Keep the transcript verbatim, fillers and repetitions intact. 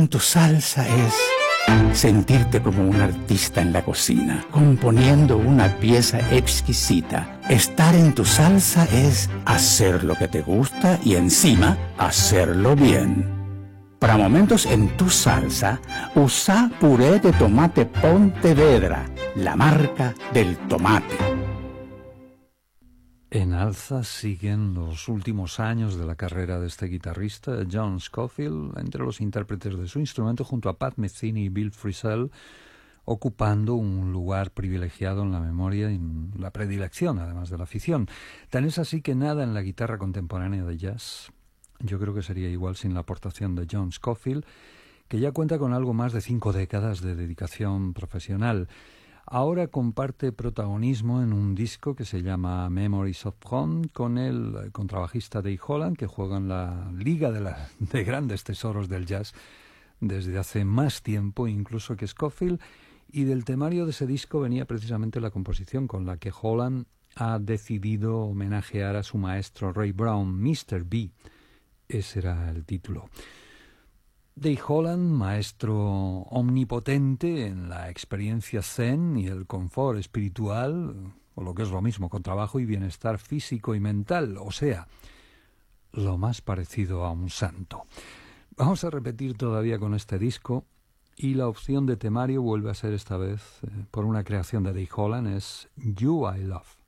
en tu salsa es sentirte como un artista en la cocina, componiendo una pieza exquisita. Estar en tu salsa es hacer lo que te gusta y encima hacerlo bien. Para momentos en tu salsa, usa puré de tomate Pontevedra, la marca del tomate. En alza siguen los últimos años de la carrera de este guitarrista, John Scofield, entre los intérpretes de su instrumento junto a Pat Metheny y Bill Frisell, ocupando un lugar privilegiado en la memoria y en la predilección, además de la afición. Tan es así que nada en la guitarra contemporánea de jazz, yo creo que sería igual sin la aportación de John Scofield, que ya cuenta con algo más de cinco décadas de dedicación profesional. Ahora comparte protagonismo en un disco que se llama Memories of Home con el contrabajista Dave Holland, que juega en la Liga de, la, de Grandes Tesoros del Jazz desde hace más tiempo incluso que Scofield, y del temario de ese disco venía precisamente la composición con la que Holland ha decidido homenajear a su maestro Ray Brown, mister B. Ese era el título. Dave Holland, maestro omnipotente en la experiencia zen y el confort espiritual, o lo que es lo mismo, con trabajo y bienestar físico y mental, o sea, lo más parecido a un santo. Vamos a repetir todavía con este disco, y la opción de temario vuelve a ser esta vez, eh, por una creación de Dave Holland, es You I Love.